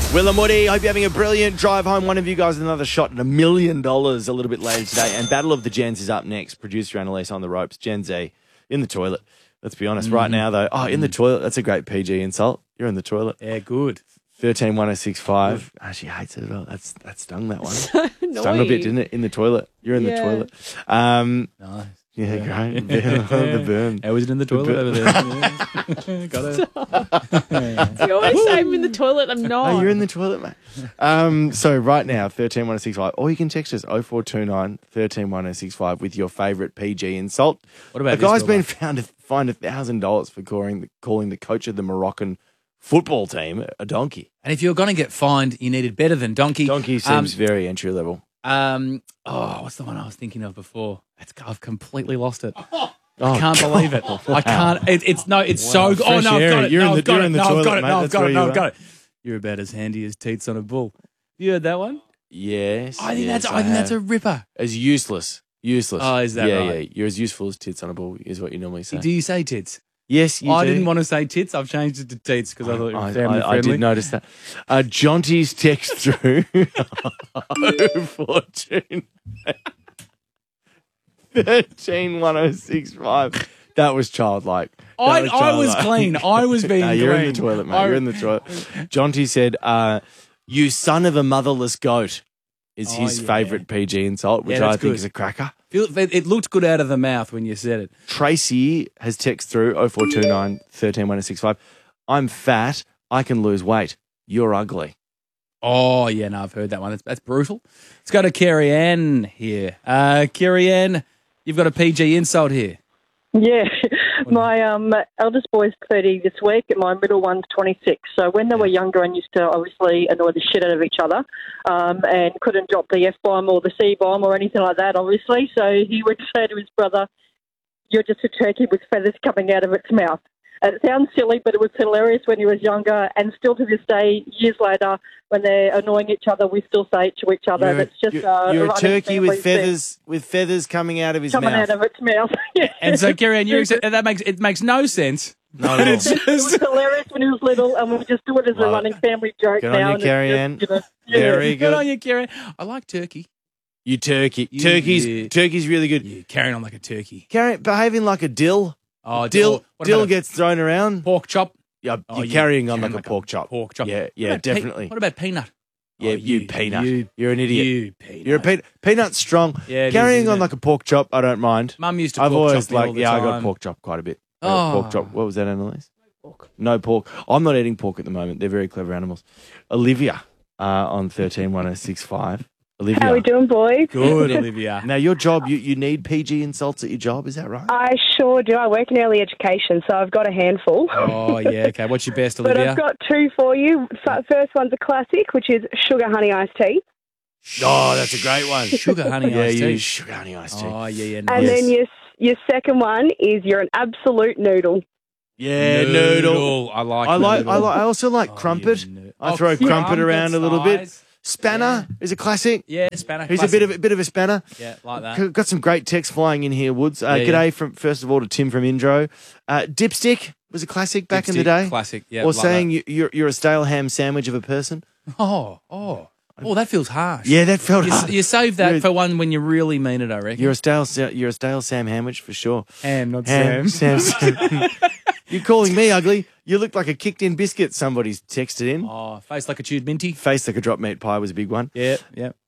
Will and Woody, hope you're having a brilliant drive home. One of you guys another shot at $1 million a little bit later today. And Battle of the Gens is up next. Producer Annalise on the ropes. Gen Z in the toilet. Let's be honest. Right now, though, in the toilet. That's a great PG insult. You're in the toilet. Yeah, good. 131065. She hates it at all. That stung, that one. So Stung a bit, didn't it? In the toilet. You're in the toilet. Nice. Yeah, great. The burn. How was it in the toilet over there? Yeah. Got it. You always say I'm in the toilet. I'm not. Oh, you're in the toilet, mate. So right now, 131065, or you can text us 0429 131065 with your favourite PG insult. What about a guy's this, been fined $1,000 for calling the coach of the Moroccan football team a donkey. And if you're going to get fined, you needed better than donkey. Donkey seems very entry level. What's the one I was thinking of before? I've completely lost it. I can't believe it. I can't. It's so good. Oh, no, I've got it. You're no, in I've got the it. No, toilet, I've got it. mate. No, I've That's got where it. you No, I've are. got it. You're about as handy as teats on a bull. You heard that one? Yes. I think yes, that's a ripper. As useless. Useless. Oh, is that yeah, right? Yeah, you're as useful as tits on a ball, is what you normally say. Do you say tits? Yes, you I do. didn't want to say tits. I've changed it to teats because I thought it was family I friendly. did notice that. Jonty's text through 042 131065. That was childlike. I was clean. I was being clean. You're in the toilet, mate. You're in the toilet. Jonty said, you son of a motherless goat is his favourite PG insult, which I think is a cracker. It looked good out of the mouth when you said it. Tracy has text through 0429 131065. I'm fat. I can lose weight. You're ugly. Oh, yeah, no, I've heard that one. That's brutal. Let's go to Kerry Ann here. Kerry Ann, you've got a PG insult here. Yeah, my eldest boy's 30 this week and my middle one's 26. So when they were younger and used to obviously annoy the shit out of each other and couldn't drop the F-bomb or the C-bomb or anything like that, obviously. So he would say to his brother, "You're just a turkey with feathers coming out of its mouth." And it sounds silly, but it was hilarious when he was younger, and still to this day, years later, when they're annoying each other, we still say it to each other. You're, It's just you're a turkey with thing. feathers coming out of his Coming mouth. out of its mouth. Yeah. And so, Kerry Ann, it makes no sense. Not at all. It was hilarious when he was little, and we just do it as a running family joke Good now. on you, Kerry Ann. Very Good on good. you, Kerry. I like turkey. You turkey. Turkey's really good. Yeah, carrying on like a turkey. Behaving like a dill. Oh, Dill what about a gets thrown around. pork chop. Yeah, Oh, you're carrying on carrying like a pork chop. Pork chop. Yeah, What about definitely. What about peanut? Yeah, Oh, you peanut. You're an idiot. You peanut. You're a peanut. Peanut's strong. Yeah, it Carrying is, on isn't it? like a pork chop, I don't mind. Mum used to I've pork always chop me all like, the I got time. pork chop quite a bit. Oh. Pork chop. What was that, Annalise? Pork. No pork. I'm not eating pork at the moment. They're very clever animals. Olivia on 131065. Olivia. How we doing, boys? Good, Olivia. Now, your job, you need PG insults at your job, is that right? I sure do. I work in early education, so I've got a handful. Oh, yeah, okay. What's your best, But Olivia? I've got two for you. First one's a classic, which is sugar honey iced tea. Oh, that's a great one. Sugar honey Yeah, iced tea. use sugar honey iced tea. Oh, yeah. And Nice. then your second one is you're an absolute noodle. Yeah, noodle. I like I noodle. also like crumpet. I throw crumpet around a little bit. Nice. Spanner is a classic. Yeah, spanner. He's classic. a bit of a spanner. Yeah, like that. Got some great text flying in here, Woods. G'day from first of all to Tim from Indro. Dipstick was a classic back in the Dipstick, day. Classic, yeah. Or like saying you're a stale ham sandwich of a person. that. Oh, that feels harsh. Yeah, that felt hard. You save that You're- for one when you really mean it, I reckon. You're a stale Sam Hamwich for sure. Ham, not Ham, Sam. Sam. You're calling me ugly. You look like a kicked in biscuit. Somebody's texted in. Oh, face like a chewed minty. Face like a drop meat pie was a big one. Yeah.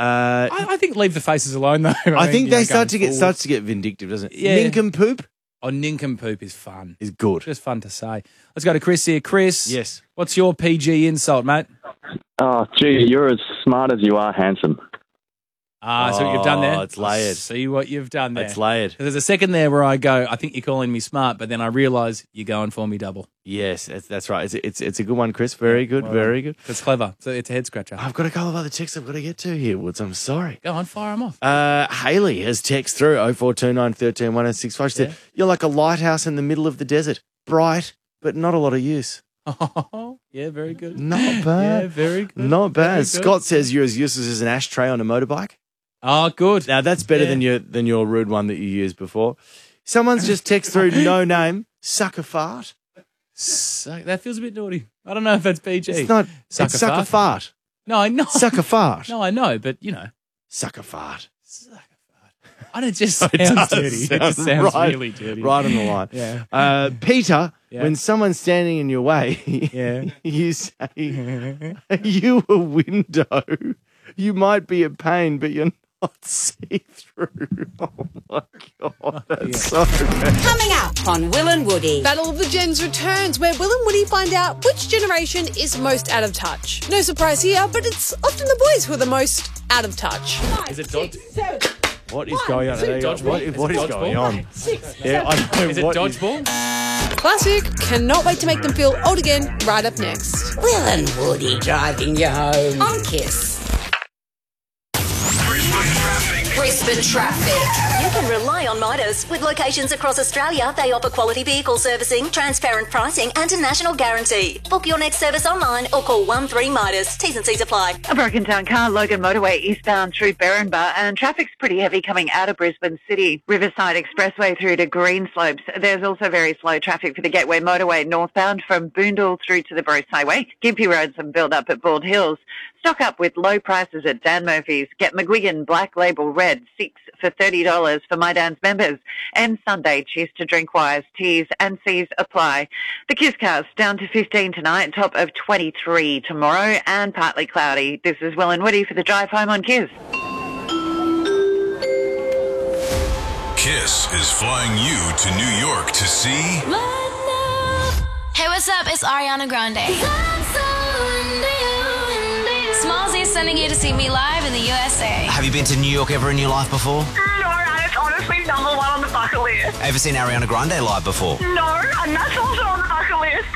I I think leave the faces alone though. think they starts starts to get vindictive, doesn't it? Yeah. Nincompoop Oh, nincompoop is fun. is good. Just fun to say. Let's go to Chris here. Chris. Yes. What's your PG insult, mate? Oh, gee, you're as smart as you are handsome. See what you've done there? Oh, it's layered. See what you've done there. It's layered. There's a second there where I go, I think you're calling me smart, but then I realise you're going for me double. Yes, that's right. It's a good one, Chris. Very good, very good. It's clever. So it's a head scratcher. I've got a couple of other texts I've got to get to here, Woods. I'm sorry. Go on, fire them off. Haley has text through 0429 131065. She said, you're like a lighthouse in the middle of the desert. Bright, but not a lot of use. Yeah, very good. Not bad. Yeah, very good. Not bad. Very good. Scott says you're as useless as an ashtray on a motorbike. Oh, good. Now, that's better Yeah. than your rude one that you used before. Someone's just text through no name, suck a fart. So, that feels a bit naughty. I don't know if that's PG. It's not. Sucker it's sucker fart. No, I know. Sucker fart. No, I know, but you know. Sucker fart. I don't just It sounds does dirty. It just sound sounds right- really dirty. Right on the line. Yeah. Peter, Yeah. when someone's standing in your way, Yeah. you say, "Are you a window? You might be a pain, but you're not see-through." Oh my God, that's so bad. Coming up on Will and Woody. Battle of the Gens returns, where Will and Woody find out which generation is most out of touch. No surprise here, but it's often the boys who are the most out of touch. Is it dodge? What is going on? Dodgeball? What is going on? Yeah, I know. Is it what dodgeball? Classic. Cannot wait to make them feel old again. Right up next. Will and Woody driving you home on Kiss. Brisbane Traffic. You can rely on Midas. With locations across Australia, they offer quality vehicle servicing, transparent pricing and a national guarantee. Book your next service online or call 13 Midas. T's and C's apply. A broken down car, Logan Motorway eastbound through Berrinba, and traffic's pretty heavy coming out of Brisbane City. Riverside Expressway through to Greenslopes. There's also very slow traffic for the Gateway Motorway northbound from Boondall through to the Bruce Highway. Gympie Road, some build up at Bald Hills. Stock up with low prices at Dan Murphy's. Get McGuigan Black Label Red 6 for $30 for My Dan's members. And Sunday, Cheers to Drinkwise. T's and C's apply. The Kiss Cast down to 15 tonight, top of 23 tomorrow, and partly cloudy. This is Will and Woody for the drive home on Kiss. Kiss is flying you to New York to see... Hey, what's up? It's Ariana Grande. Smallzy is sending you to see me live in the USA. Have you been to New York ever in your life before? No, and it's honestly #1 on the bucket list. Ever seen Ariana Grande live before? No, and that's also on the bucket list.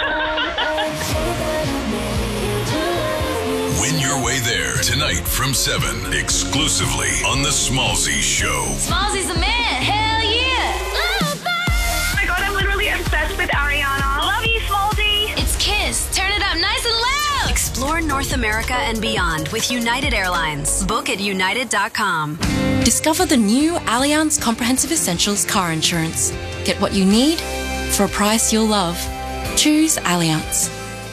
Win your way there tonight from 7, exclusively on The Smallzy Show. Smallzy's the man. Hell yeah. Oh my God, I'm literally obsessed with Ariana. Love you, Smallzy. It's Kiss. Turn it up nice and loud. Explore North America and beyond with United Airlines. Book at united.com. Discover the new Allianz Comprehensive Essentials car insurance. Get what you need for a price you'll love. Choose Allianz.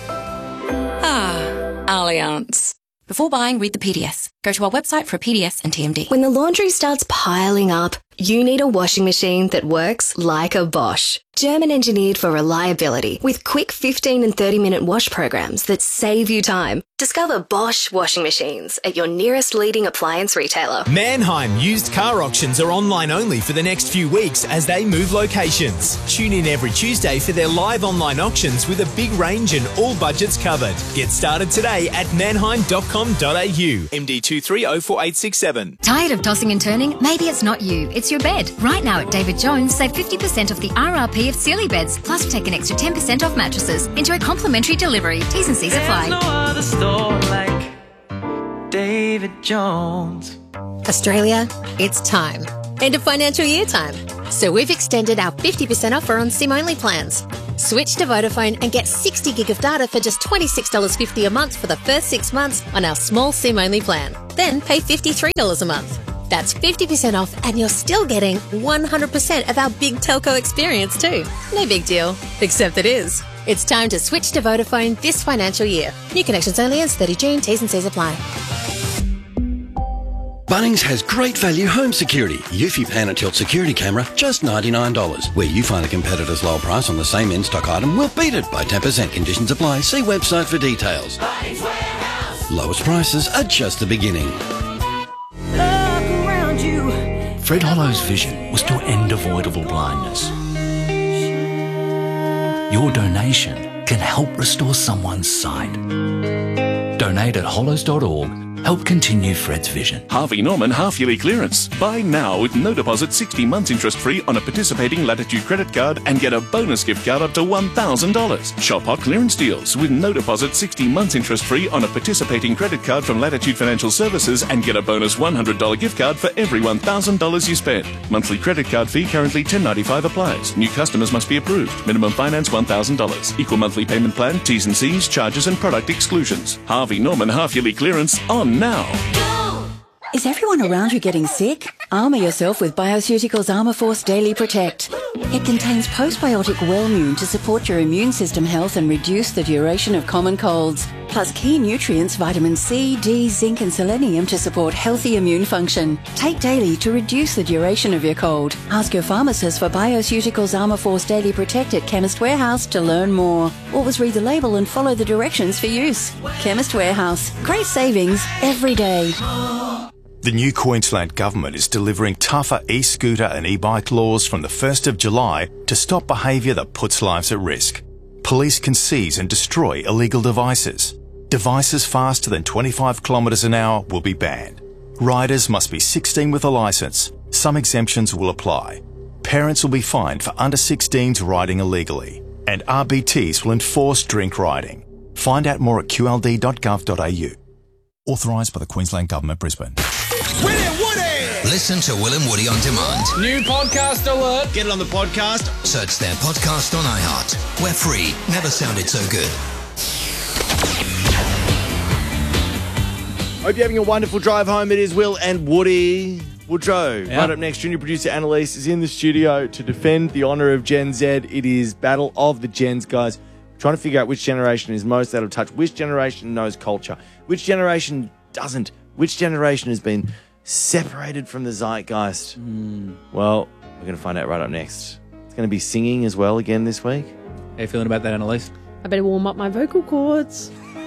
Allianz. Before buying, read the PDS. Go to our website for a PDS and TMD. When the laundry starts piling up, you need a washing machine that works like a Bosch. German engineered for reliability with quick 15 and 30-minute wash programs that save you time. Discover Bosch washing machines at your nearest leading appliance retailer. Mannheim used car auctions are online only for the next few weeks as they move locations. Tune in every Tuesday for their live online auctions with a big range and all budgets covered. Get started today at mannheim.com.au. MD2304867. Tired of tossing and turning? Maybe it's not you, it's your bed. Right now at David Jones, save 50% off the RRP of Sealy beds, plus take an extra 10% off mattresses. Enjoy complimentary delivery. T's and C's apply. There's no other store like David Jones. Australia, it's time. End of financial year time. So we've extended our 50% offer on SIM-only plans. Switch to Vodafone and get 60 gig of data for just $26.50 a month for the first 6 months on our small SIM-only plan. Then pay $53 a month. That's 50% off and you're still getting 100% of our big telco experience too. No big deal, except it is. It's time to switch to Vodafone this financial year. New connections only ends 30 June. T's and C's apply. Bunnings has great value home security. Eufy Pan and Tilt security camera, just $99. Where you find a competitor's low price on the same in-stock item, we'll beat it by 10%. Conditions apply. See website for details. Lowest prices are just the beginning. Fred Hollow's vision was to end avoidable blindness. Your donation can help restore someone's sight. Donate at hollows.org. Help continue Fred's vision. Harvey Norman half-yearly clearance. Buy now with no deposit, 60 months interest-free on a participating Latitude credit card and get a bonus gift card up to $1,000. Shop hot clearance deals with no deposit, 60 months interest-free on a participating credit card from Latitude Financial Services and get a bonus $100 gift card for every $1,000 you spend. Monthly credit card fee currently $10.95 applies. New customers must be approved. Minimum finance $1,000. Equal monthly payment plan, T's and C's, charges and product exclusions. Harvey Norman half-yearly clearance on now. Is everyone around you getting sick? Armour yourself with Bioceuticals Armour Force Daily Protect. It contains postbiotic Wellmune to support your immune system health and reduce the duration of common colds. Plus key nutrients vitamin C, D, zinc and selenium to support healthy immune function. Take daily to reduce the duration of your cold. Ask your pharmacist for Bioceuticals Armour Force Daily Protect at Chemist Warehouse to learn more. Always read the label and follow the directions for use. Chemist Warehouse. Great savings every day. The new Queensland Government is delivering tougher e-scooter and e-bike laws from the 1st of July to stop behaviour that puts lives at risk. Police can seize and destroy illegal devices. Devices faster than 25 kilometres an hour will be banned. Riders must be 16 with a licence. Some exemptions will apply. Parents will be fined for under 16s riding illegally. And RBTs will enforce drink riding. Find out more at qld.gov.au. Authorised by the Queensland Government, Brisbane. Will and Woody! Listen to Will and Woody on demand. New podcast alert. Get it on the podcast. Search their podcast on iHeart. We're free. Never sounded so good. Hope you're having a wonderful drive home. It is Will and Woody. Woodrow. Yeah. Right up next, junior producer Annalise is in the studio to defend the honour of Gen Z. It is Battle of the Gens, guys. Trying to figure out which generation is most out of touch, which generation knows culture, which generation doesn't, which generation has been separated from the zeitgeist. Well, we're going to find out right up next. It's going to be singing as well again this week. How you feeling about that, Annalise? I better warm up my vocal cords.